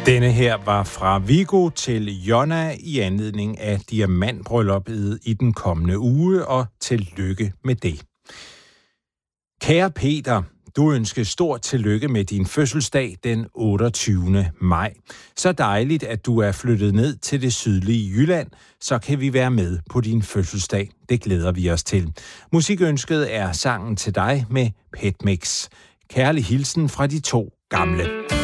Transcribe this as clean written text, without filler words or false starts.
Denne her var fra Viggo til Jonna i anledning af diamantbrylluppet i den kommende uge, og tillykke med det. Kære Peter, du ønskes stort tillykke med din fødselsdag den 28. maj. Så dejligt, at du er flyttet ned til det sydlige Jylland, så kan vi være med på din fødselsdag. Det glæder vi os til. Musikønsket er sangen til dig med Petmix. Kærlig hilsen fra de to gamle.